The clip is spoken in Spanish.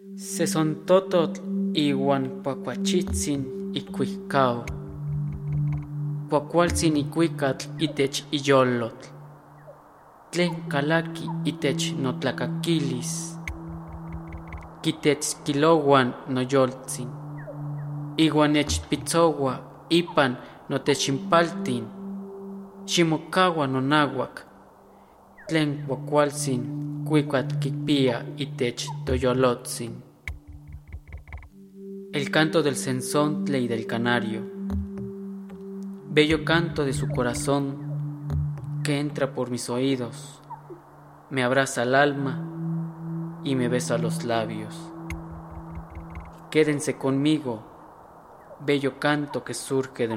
Sesontototl iuan kuakuachitzin ikuijkao. Kuakualtzin ikuikatl itech iyolotl. Tlen kalaki itech notlakakilis. Kitechkilouan noyoltzin. Iuan nechpitzoua ipan notechimpaltin. Ximokaua nonauak. Tlen kuakualtzin kuikatl kipia itech toyolotzin. El canto del sensontle y del canario. Bello canto de su corazón que entra por mis oídos, me abraza el alma y me besa los labios. Quédense conmigo, bello canto que surge de